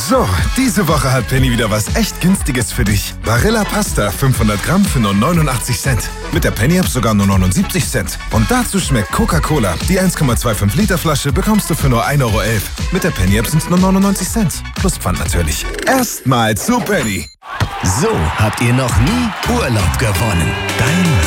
So, diese Woche hat Penny wieder was echt Günstiges für dich. Barilla Pasta 500 Gramm für nur 89 Cent. Mit der Penny-App sogar nur 79 Cent. Und dazu schmeckt Coca-Cola. Die 1,25 Liter Flasche bekommst du für nur 1,11 Euro. Mit der Penny-App sind es nur 99 Cent. Plus Pfand natürlich. Erstmal zu Penny. So habt ihr noch nie Urlaub gewonnen. Dein